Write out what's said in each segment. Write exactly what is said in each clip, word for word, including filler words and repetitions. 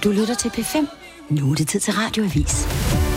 Du lytter til P fem. Nu er det tid til Radioavis.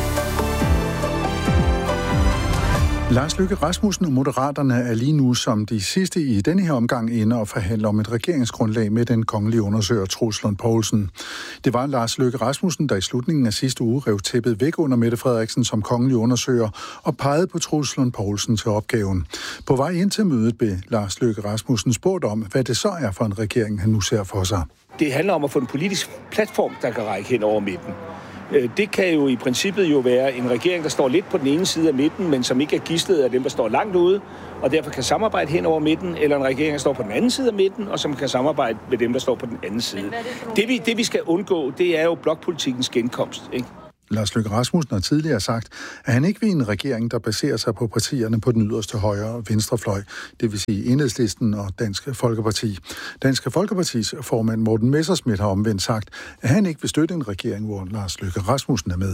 Lars Løkke Rasmussen og Moderaterne er lige nu som de sidste i denne her omgang inde og forhandler om et regeringsgrundlag med den kongelige undersøger Troels Lund Poulsen. Det var Lars Løkke Rasmussen, der i slutningen af sidste uge rev tæppet væk under Mette Frederiksen som kongelig undersøger og pegede på Troels Lund Poulsen til opgaven. På vej ind til mødet blev Lars Løkke Rasmussen spurgt om, hvad det så er for en regering, han nu ser for sig. Det handler om at få en politisk platform, der kan række hen over midten. Det kan jo i princippet jo være en regering, der står lidt på den ene side af midten, men som ikke er gidslet af dem, der står langt ude, og derfor kan samarbejde hen over midten, eller en regering, der står på den anden side af midten, og som kan samarbejde med dem, der står på den anden side. Det, det, vi, det vi skal undgå, det er jo blokpolitikkens genkomst, ikke? Lars Løkke Rasmussen har tidligere sagt, at han ikke vil en regering, der baserer sig på partierne på den yderste højre og venstrefløj, det vil sige Enhedslisten og Dansk Folkeparti. Dansk Folkepartis formand Morten Messerschmidt har omvendt sagt, at han ikke vil støtte en regering, hvor Lars Løkke Rasmussen er med.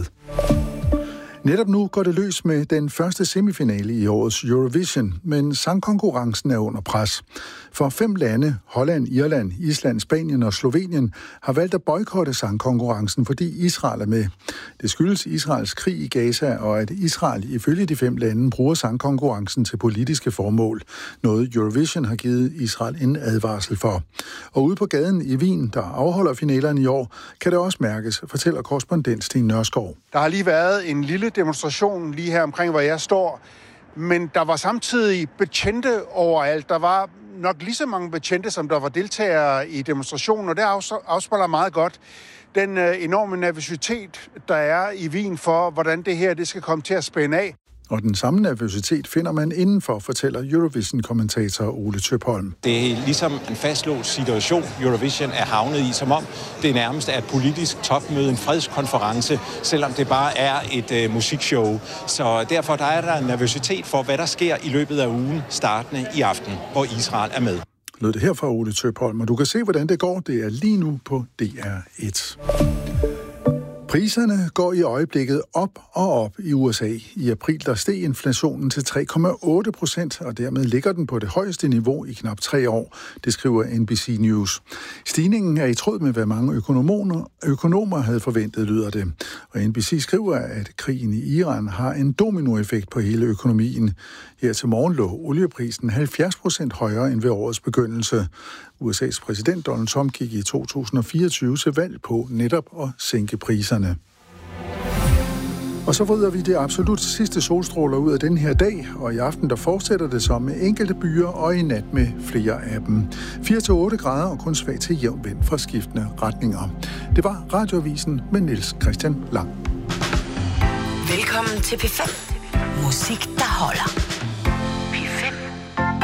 Netop nu går det løs med den første semifinale i årets Eurovision, men sangkonkurrencen er under pres. For fem lande, Holland, Irland, Island, Spanien og Slovenien, har valgt at boykotte sangkonkurrencen, fordi Israel er med. Det skyldes Israels krig i Gaza, og at Israel ifølge de fem lande bruger sangkonkurrencen til politiske formål. Noget Eurovision har givet Israel en advarsel for. Og ude på gaden i Wien, der afholder finalerne i år, kan det også mærkes, fortæller korrespondent Sten Nørskov. Der har lige været en lille demonstration lige her omkring, hvor jeg står. Men der var samtidig betjente overalt. Der var nok lige så mange betjente, som der var deltagere i demonstrationen, og det afspejler meget godt den enorme nervøsitet, der er i Wien for, hvordan det her det skal komme til at spænde af. Og den samme nervøsitet finder man indenfor, fortæller Eurovision-kommentator Ole Tøpholm. Det er ligesom en fastlåst situation, Eurovision er havnet i, som om det nærmest er et politisk topmøde, en fredskonference, selvom det bare er et øh, musikshow. Så derfor der er der en nervøsitet for, hvad der sker i løbet af ugen, startende i aften, hvor Israel er med. Lød det her fra Ole Tøpholm, og du kan se, hvordan det går. Det er lige nu på D R et. Priserne går i øjeblikket op og op i U S A. I april der steg inflationen til tre komma otte procent, og dermed ligger den på det højeste niveau i knap tre år, det skriver N B C News. Stigningen er i tråd med, hvad mange økonomer, økonomer havde forventet, lyder det. Og N B C skriver, at krigen i Iran har en dominoeffekt på hele økonomien. Her til morgen lå olieprisen halvfjerds procent højere end ved årets begyndelse. U S A's præsident Donald Trump gik i to tusind og fireogtyve til valg på netop at sænke priserne. Og så vrider vi det absolut sidste solstråler ud af den her dag, og i aften der fortsætter det så med enkelte byer og i nat med flere af dem. fire til otte grader og kun svag til jævn vind fra skiftende retninger. Det var Radioavisen med Niels Christian Lang. Velkommen til P fem. Musik, der holder.